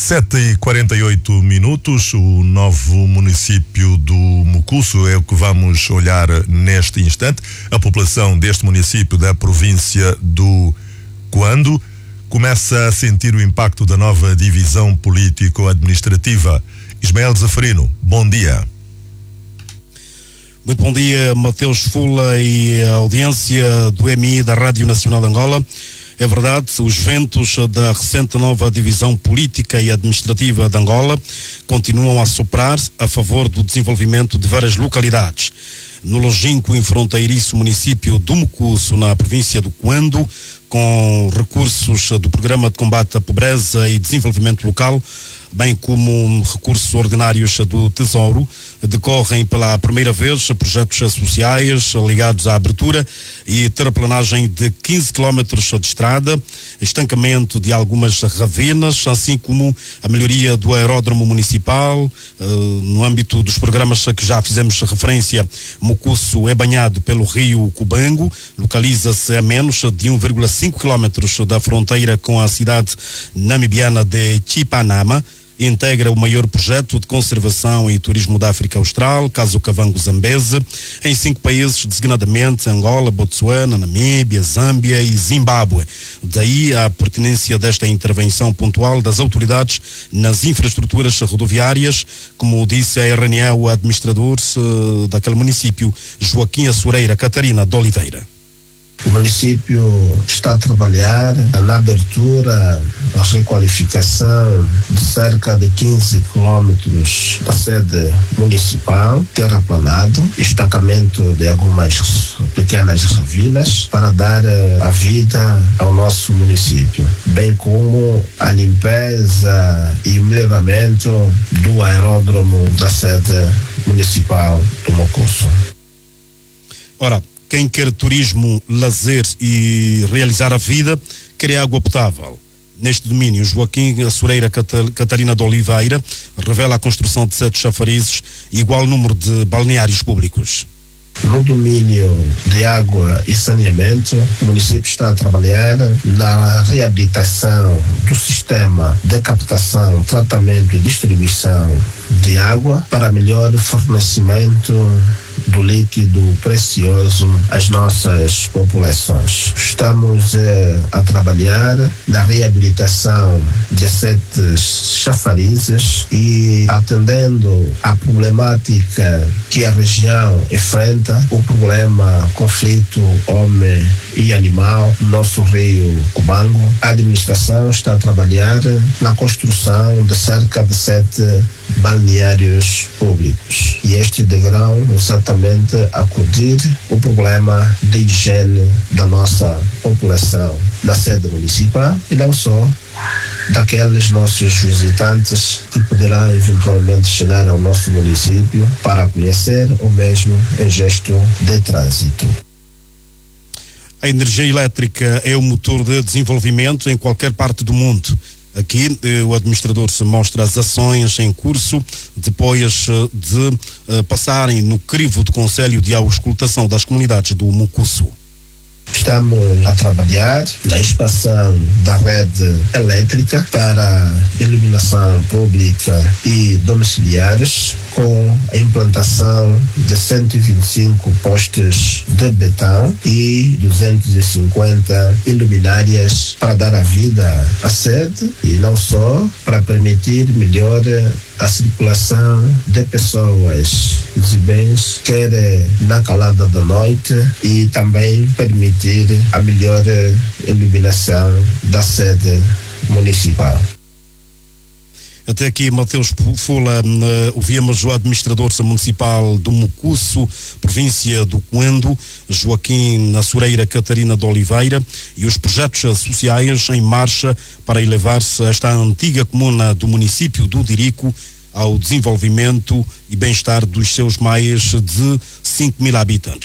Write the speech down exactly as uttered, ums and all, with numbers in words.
sete e quarenta e oito minutos, o novo município do Mucusso é o que vamos olhar neste instante. A população deste município da província do Cuando começa a sentir o impacto da nova divisão político-administrativa. Ismael Zafarino, bom dia. Muito bom dia, Mateus Fula e a audiência do M I da Rádio Nacional de Angola. É verdade, os ventos da recente nova divisão política e administrativa de Angola continuam a soprar a favor do desenvolvimento de várias localidades. No longínquo e fronteiriço município do Mucusso, na província do Cuando, com recursos do Programa de Combate à Pobreza e Desenvolvimento Local, bem como recursos ordinários do Tesouro, decorrem pela primeira vez projetos sociais ligados à abertura e terraplanagem de quinze quilómetros de estrada, estancamento de algumas ravinas, assim como a melhoria do aeródromo municipal. No âmbito dos programas que já fizemos referência, Mucusso é banhado pelo rio Cubango, localiza-se a menos de um vírgula cinco quilómetros da fronteira com a cidade namibiana de Chipanama. Integra o maior projeto de conservação e turismo da África Austral, Caso Kavango Zambeze, em cinco países, designadamente Angola, Botsuana, Namíbia, Zâmbia e Zimbábue. Daí a pertinência desta intervenção pontual das autoridades nas infraestruturas rodoviárias, como disse a R N E o administrador uh, daquele município, Joaquim Assureira Catarina de Oliveira. O município está a trabalhar na abertura, na requalificação de cerca de quinze quilómetros da sede municipal, terraplanado, estancamento de algumas pequenas ravinas para dar a vida ao nosso município, bem como a limpeza e melhoramento do aeródromo da sede municipal do Mucusso. Ora, quem quer turismo, lazer e realizar a vida, quer água potável. Neste domínio, Joaquim Assureira Catarina de Oliveira revela a construção de sete chafarizes e igual número de balneários públicos. No domínio de água e saneamento, o município está a trabalhar na reabilitação do sistema de captação, tratamento e distribuição de água para melhor fornecimento do líquido precioso às nossas populações. Estamos eh, a trabalhar na reabilitação de sete chafarizes e atendendo à problemática que a região enfrenta, o problema conflito homem e animal no nosso rio Cubango. A administração está a trabalhar na construção de cerca de sete balneários públicos e este deverão exatamente acudir o problema de higiene da nossa população na sede municipal e não só daqueles nossos visitantes que poderão eventualmente chegar ao nosso município para conhecer ou mesmo em gesto de trânsito. A energia elétrica é o motor de desenvolvimento em qualquer parte do mundo. Aqui eh, o administrador se mostra as ações em curso depois eh, de eh, passarem no crivo do Conselho de Auscultação das Comunidades do Mucusso. Estamos a trabalhar na expansão da rede elétrica para iluminação pública e domiciliares, com a implantação de cento e vinte e cinco postes de betão e duzentas e cinquenta iluminárias para dar a vida à sede e não só para permitir melhor a circulação de pessoas e bens, quer na calada da noite, e também permitir a melhor iluminação da sede municipal. Até aqui, Mateus Fula, uh, ouvimos o administrador municipal do Mucusso, província do Cuando, Joaquim Assureira Catarina de Oliveira, e os projetos sociais em marcha para elevar-se esta antiga comuna do município do Dirico ao desenvolvimento e bem-estar dos seus mais de cinco mil habitantes.